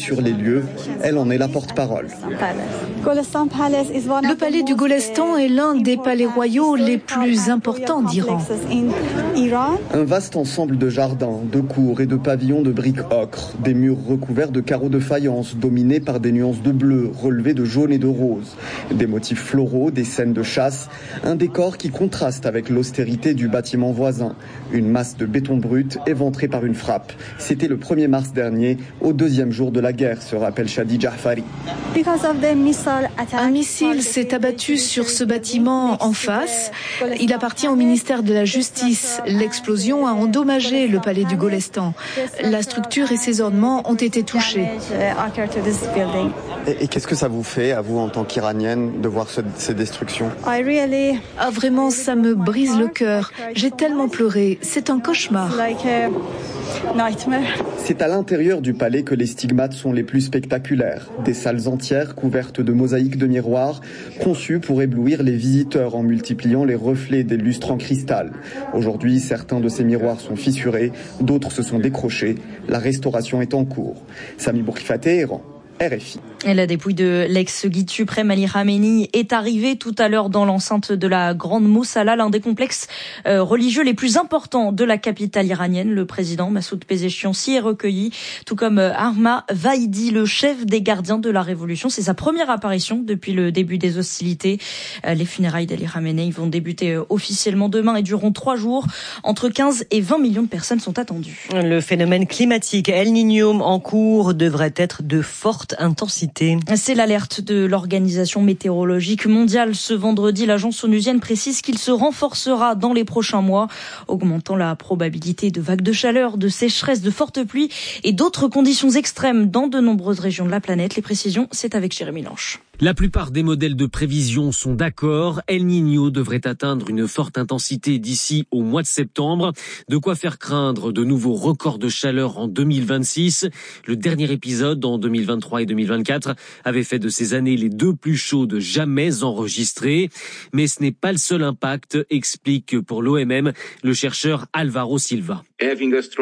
sur les lieux. Elle en est la porte-parole. Le palais du Golestan est l'un des palais royaux les plus importants d'Iran. Un vaste ensemble de jardins, de cours et de pavillons de briques ocre. Des murs recouverts de carreaux de faïence dominés par des nuances de bleu relevées de jaune et de rose. Des motifs floraux, des scènes de chasse. Un décor qui contraste avec l'austérité du bâtiment voisin. Une masse de béton brut éventrée par une frappe. C'était le 1er mars dernier, au 2e jour de la guerre, se rappelle Shadi Jafari. Un missile s'est abattu sur ce bâtiment en face. Il appartient au ministère de la Justice. L'explosion a endommagé le palais du Golestan. La structure et ses ornements ont été touchés. Et qu'est-ce que ça vous fait, à vous, en tant qu'Iranienne, de voir ces destructions ? Ah, vraiment, ça me brise le cœur. J'ai tellement pleuré. C'est un cauchemar. C'est à l'intérieur du palais que les stigmates sont les plus spectaculaires. Des salles entières couvertes de mosaïques de miroirs, conçues pour éblouir les visiteurs en multipliant les reflets des lustres en cristal. Aujourd'hui, certains de ces miroirs sont fissurés, d'autres se sont décrochés. La restauration est en cours. Sami Bourkifaté, Iran. RFI. Et la dépouille de l'ex-guide suprême Ali Khamenei est arrivée tout à l'heure dans l'enceinte de la Grande Mosala, l'un des complexes religieux les plus importants de la capitale iranienne. Le président Massoud Pezeshkian s'y est recueilli, tout comme Ahmad Vahidi, le chef des gardiens de la révolution. C'est sa première apparition depuis le début des hostilités. Les funérailles d'Ali Khamenei vont débuter officiellement demain et dureront 3 jours. Entre 15 et 20 millions de personnes sont attendues. Le phénomène climatique El Niño en cours devrait être de forte intensité. C'est l'alerte de l'Organisation météorologique mondiale. Ce vendredi, l'agence onusienne précise qu'il se renforcera dans les prochains mois, augmentant la probabilité de vagues de chaleur, de sécheresse, de fortes pluies et d'autres conditions extrêmes dans de nombreuses régions de la planète. Les précisions, c'est avec Jérémy Lanche. La plupart des modèles de prévision sont d'accord. El Niño devrait atteindre une forte intensité d'ici au mois de septembre. De quoi faire craindre de nouveaux records de chaleur en 2026. Le dernier épisode en 2023 et 2024 avait fait de ces années les 2 plus chaudes jamais enregistrées. Mais ce n'est pas le seul impact, explique pour l'OMM le chercheur Álvaro Silva. Un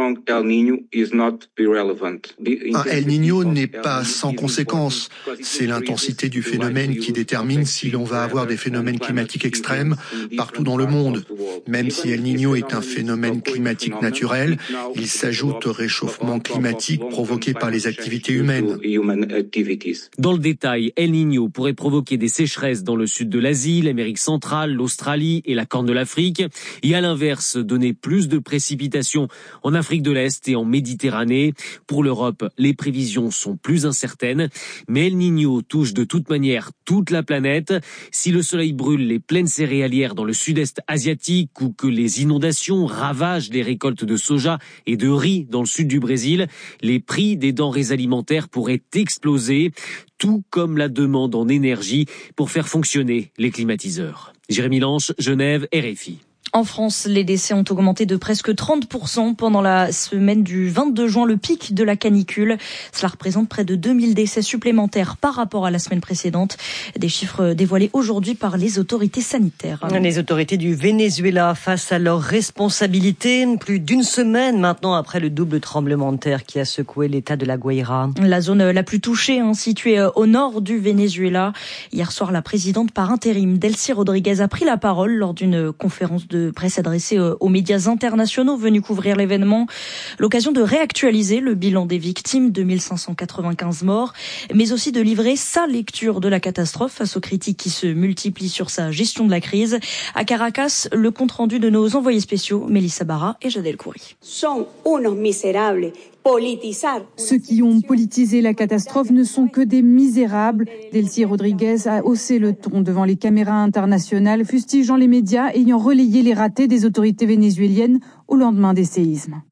El Niño n'est pas sans conséquence. C'est l'intensité du phénomène qui détermine si l'on va avoir des phénomènes climatiques extrêmes partout dans le monde. Même si El Niño est un phénomène climatique naturel, il s'ajoute au réchauffement climatique provoqué par les activités humaines. Dans le détail, El Niño pourrait provoquer des sécheresses dans le sud de l'Asie, l'Amérique centrale, l'Australie et la Corne de l'Afrique. Et à l'inverse, donner plus de précipitations en Afrique de l'Est et en Méditerranée. Pour l'Europe, les prévisions sont plus incertaines. Mais El Niño touche de toute manière toute la planète. Si le soleil brûle les plaines céréalières dans le sud-est asiatique ou que les inondations ravagent les récoltes de soja et de riz dans le sud du Brésil, les prix des denrées alimentaires pourraient exploser, tout comme la demande en énergie pour faire fonctionner les climatiseurs. Jérémy Lanche, Genève, RFI. En France, les décès ont augmenté de presque 30% pendant la semaine du 22 juin, le pic de la canicule. Cela représente près de 2000 décès supplémentaires par rapport à la semaine précédente. Des chiffres dévoilés aujourd'hui par les autorités sanitaires. Les autorités du Venezuela face à leurs responsabilités, plus d'1 semaine maintenant après le double tremblement de terre qui a secoué l'état de la Guaira. La zone la plus touchée, située au nord du Venezuela. Hier soir, la présidente par intérim, Delcy Rodriguez, a pris la parole lors d'une conférence de presse adressée aux médias internationaux venus couvrir l'événement. L'occasion de réactualiser le bilan des victimes, 2595 morts, mais aussi de livrer sa lecture de la catastrophe face aux critiques qui se multiplient sur sa gestion de la crise. À Caracas, le compte-rendu de nos envoyés spéciaux, Mélissa Barra et Jadel Khoury. Son unos miserables. Ceux qui ont politisé la catastrophe ne sont que des misérables. Delcy Rodriguez a haussé le ton devant les caméras internationales, fustigeant les médias ayant relayé les ratés des autorités vénézuéliennes au lendemain des séismes.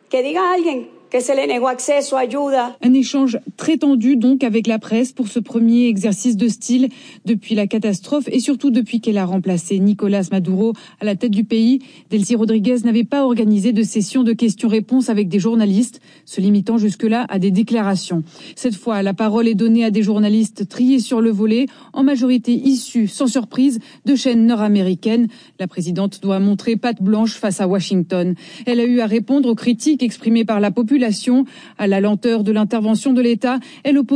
Un échange très tendu donc avec la presse pour ce premier exercice de style depuis la catastrophe et surtout depuis qu'elle a remplacé Nicolás Maduro à la tête du pays. Delcy Rodriguez n'avait pas organisé de session de questions-réponses avec des journalistes, se limitant jusque-là à des déclarations. Cette fois, la parole est donnée à des journalistes triés sur le volet, en majorité issus, sans surprise, de chaînes nord-américaines. La présidente doit montrer patte blanche face à Washington. Elle a eu à répondre aux critiques exprimées par la population, à la lenteur de l'intervention de l'État. Elle oppose